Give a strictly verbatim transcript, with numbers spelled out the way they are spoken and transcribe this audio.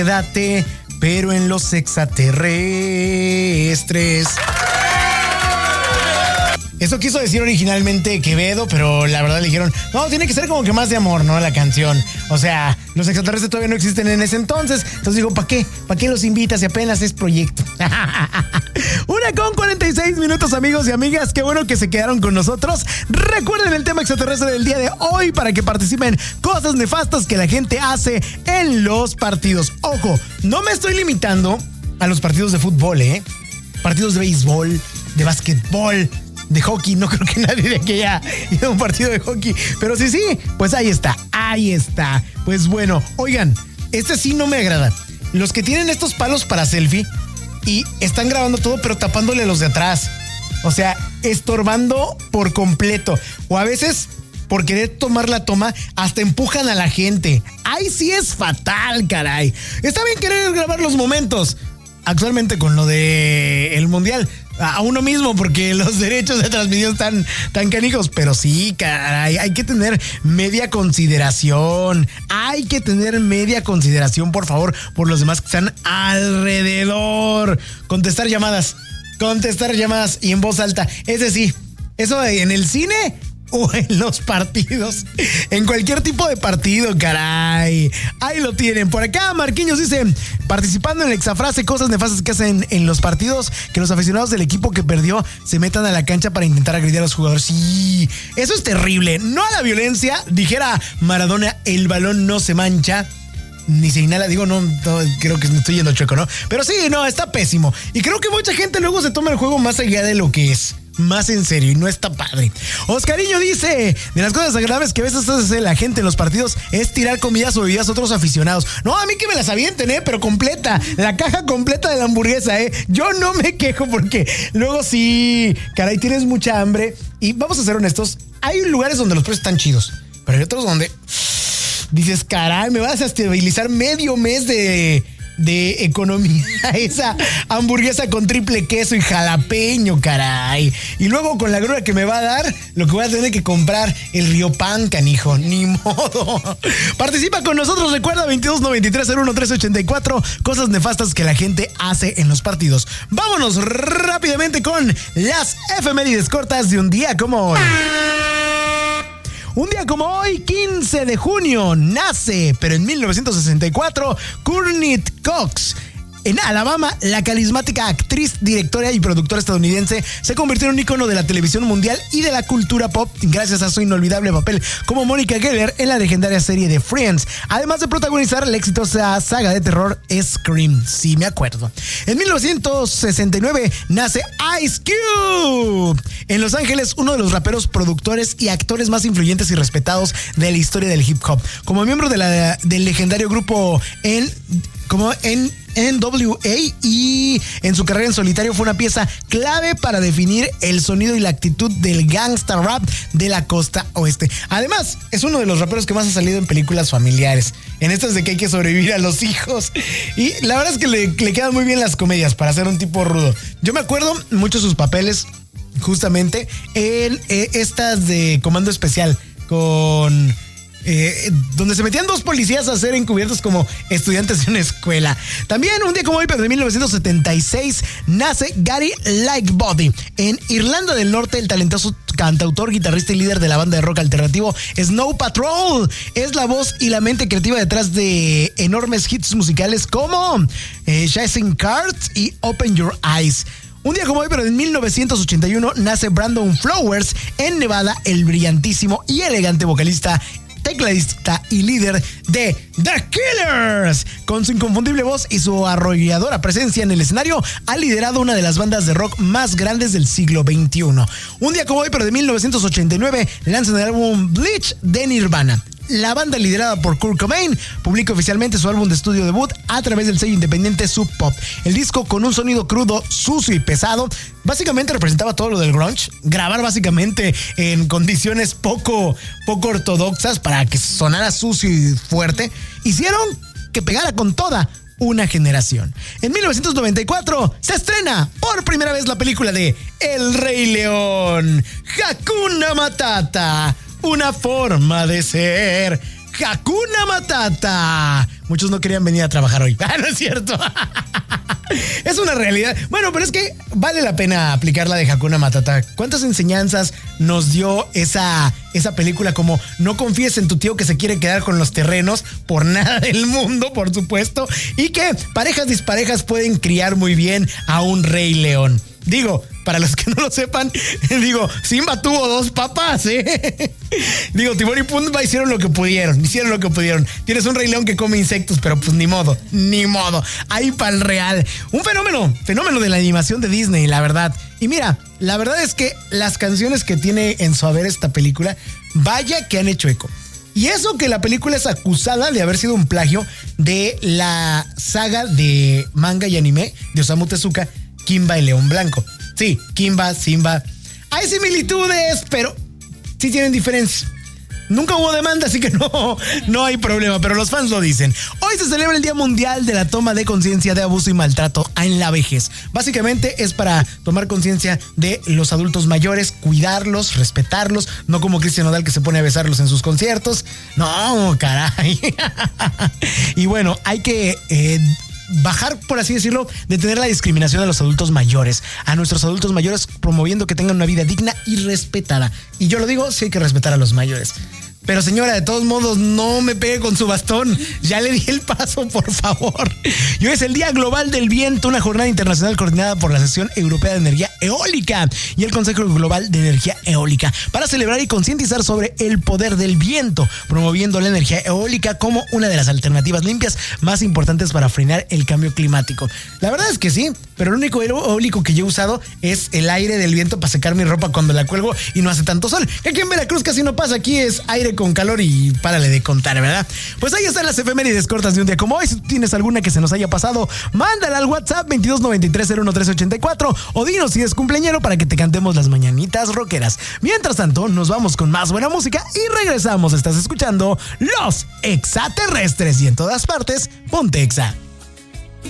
Quédate, pero en los extraterrestres. Eso quiso decir originalmente Quevedo, pero la verdad le dijeron, no, tiene que ser como que más de amor, ¿no? La canción. O sea, los extraterrestres todavía no existen en ese entonces. Entonces digo, ¿para qué? ¿Para qué los invitas si apenas es proyecto? Una con cuarenta y seis minutos, amigos y amigas. Qué bueno que se quedaron con nosotros. Recuerden el tema extraterrestre del día de hoy para que participen cosas nefastas que la gente hace en los partidos. Ojo, no me estoy limitando a los partidos de fútbol, ¿eh? Partidos de béisbol, de básquetbol, de hockey. No creo que nadie de aquí haya ido a un partido de hockey, pero sí, sí, pues ahí está, ahí está. Pues bueno, oigan, este sí no me agrada. Los que tienen estos palos para selfie y están grabando todo, pero tapándole a los de atrás. O sea, estorbando por completo. O a veces, por querer tomar la toma, hasta empujan a la gente. Ay, sí es fatal, caray. Está bien querer grabar los momentos. Actualmente con lo de el mundial, a uno mismo, porque los derechos de transmisión están tan canijos. Pero sí, caray, hay que tener media consideración. Hay que tener media consideración, por favor, por los demás que están alrededor. Contestar llamadas, contestar llamadas y en voz alta. Ese sí, eso en el cine o en los partidos, en cualquier tipo de partido, caray. Ahí lo tienen. Por acá Marquinhos dice, participando en la exafrase, cosas nefastas que hacen en los partidos, que los aficionados del equipo que perdió se metan a la cancha para intentar agredir a los jugadores. Sí, eso es terrible. No a la violencia. Dijera Maradona, el balón no se mancha ni se inhala. Digo, no, no, creo que me estoy yendo chueco, ¿no? Pero sí, no, está pésimo. Y creo que mucha gente luego se toma el juego más allá de lo que es. Más en serio, y no está padre. Oscarillo dice, de las cosas agradables que a veces hace la gente en los partidos es tirar comidas o bebidas a otros aficionados. No, a mí que me las avienten, ¿eh? Pero completa, la caja completa de la hamburguesa, ¿eh? Yo no me quejo porque luego sí, caray, tienes mucha hambre. Y vamos a ser honestos, hay lugares donde los precios están chidos, pero hay otros donde dices, caray, me vas a estabilizar medio mes de... de economía, esa hamburguesa con triple queso y jalapeño, caray. Y luego con la grúa que me va a dar, lo que voy a tener que comprar, el Riopan, canijo, ni modo. Participa con nosotros, recuerda, veintidós noventa y tres cero uno trece ochenta y cuatro, cosas nefastas que la gente hace en los partidos. Vámonos rápidamente con las efemérides cortas de un día como hoy. Un día como hoy, quince de junio, nace, pero en mil novecientos sesenta y cuatro, Courtney Cox. En Alabama, la carismática actriz, directora y productora estadounidense se convirtió en un ícono de la televisión mundial y de la cultura pop gracias a su inolvidable papel como Monica Geller en la legendaria serie de Friends, además de protagonizar la exitosa saga de terror Scream. Sí, me acuerdo. En mil novecientos sesenta y nueve nace Ice Cube. En Los Ángeles, uno de los raperos, productores y actores más influyentes y respetados de la historia del hip hop. Como miembro de la, del legendario grupo en... como en N W A, y en su carrera en solitario fue una pieza clave para definir el sonido y la actitud del gangsta rap de la costa oeste. Además, es uno de los raperos que más ha salido en películas familiares, en estas de que hay que sobrevivir a los hijos. Y la verdad es que le, le quedan muy bien las comedias para ser un tipo rudo. Yo me acuerdo mucho sus papeles justamente en eh, estas de Comando Especial con... Eh, donde se metían dos policías a ser encubiertos como estudiantes de una escuela. También un día como hoy, pero de mil novecientos setenta y seis, nace Gary Lightbody. En Irlanda del Norte, el talentoso cantautor, guitarrista y líder de la banda de rock alternativo Snow Patrol es la voz y la mente creativa detrás de enormes hits musicales como eh, Chasing Cars y Open Your Eyes. Un día como hoy, pero en mil novecientos ochenta y uno, nace Brandon Flowers en Nevada, el brillantísimo y elegante vocalista, tecladista y líder de The Killers. Con su inconfundible voz y su arrolladora presencia en el escenario, ha liderado una de las bandas de rock más grandes del siglo veintiuno. Un día como hoy, pero de mil novecientos ochenta y nueve, lanzan el álbum Bleach de Nirvana. La banda, liderada por Kurt Cobain, publica oficialmente su álbum de estudio debut a través del sello independiente Sub Pop. El disco, con un sonido crudo, sucio y pesado, básicamente representaba todo lo del grunge. Grabar básicamente en condiciones poco, poco ortodoxas para que sonara sucio y fuerte, hicieron que pegara con toda una generación. En mil novecientos noventa y cuatro se estrena por primera vez la película de El Rey León, Hakuna Matata, una forma de ser. Hakuna Matata. muchos no querían venir a trabajar hoy. Ah, no es cierto. Es una realidad. Bueno, pero es que vale la pena aplicar la de Hakuna Matata. ¿Cuántas enseñanzas nos dio esa, esa película? Como no confíes en tu tío que se quiere quedar con los terrenos por nada del mundo, por supuesto. Y que parejas disparejas pueden criar muy bien a un rey león. Digo, para los que no lo sepan, digo, Simba tuvo dos papás, ¿eh? Digo, Timón y Pumba hicieron lo que pudieron, hicieron lo que pudieron. Tienes un rey león que come insectos, pero pues ni modo, ni modo. Ahí para el real. Un fenómeno, fenómeno de la animación de Disney, la verdad. Y mira, la verdad es que las canciones que tiene en su haber esta película, vaya que han hecho eco. Y eso que la película es acusada de haber sido un plagio de la saga de manga y anime de Osamu Tezuka, Kimba y León Blanco. Sí, Kimba, Simba. Hay similitudes, pero sí tienen diferencias. Nunca hubo demanda, así que no, no hay problema, pero los fans lo dicen. Hoy se celebra el Día Mundial de la Toma de Conciencia de Abuso y Maltrato en la Vejez. Básicamente es para tomar conciencia de los adultos mayores, cuidarlos, respetarlos, no como Cristian Nodal que se pone a besarlos en sus conciertos. No, caray. Y bueno, hay que... Eh, bajar, por así decirlo, detener la discriminación a los adultos mayores, a nuestros adultos mayores, promoviendo que tengan una vida digna y respetada. Y yo lo digo, sí hay que respetar a los mayores. Pero señora, de todos modos, no me pegue con su bastón. Ya le di el paso, por favor. Y hoy es el Día Global del Viento, una jornada internacional coordinada por la Asociación Europea de Energía Eólica y el Consejo Global de Energía Eólica para celebrar y concientizar sobre el poder del viento, promoviendo la energía eólica como una de las alternativas limpias más importantes para frenar el cambio climático. La verdad es que sí, pero lo único eólico que yo he usado es el aire del viento para secar mi ropa cuando la cuelgo y no hace tanto sol. Aquí en Veracruz casi no pasa, aquí es aire con calor y párale de contar, ¿verdad? Pues ahí están las efemérides cortas de un día como hoy. Si tú tienes alguna que se nos haya pasado, mándala al WhatsApp veintidós noventa y tres cero uno tres ochenta y cuatro o dinos si es cumpleañero para que te cantemos las mañanitas rockeras. Mientras tanto, nos vamos con más buena música y regresamos. Estás escuchando Los Exaterrestres y en todas partes, ponte Exa.